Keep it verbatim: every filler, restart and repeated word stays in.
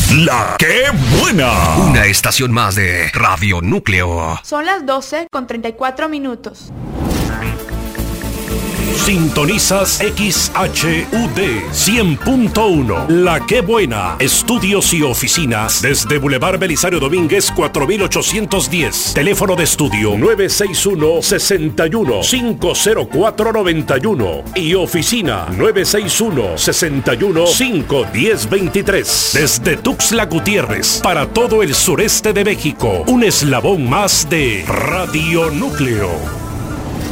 La que buena. Una estación más de Radio Núcleo. Son las doce con treinta y cuatro minutos. Sintonizas X H U D cien punto uno. La que buena. Estudios y oficinas desde Boulevard Belisario Domínguez cuatro mil ochocientos diez. Teléfono de estudio nueve seis uno, seis uno, cinco cero cuatro, nueve uno y oficina nueve seis uno, seis uno, cinco uno cero, dos tres. Desde Tuxtla Gutiérrez para todo el sureste de México. Un eslabón más de Radio Núcleo.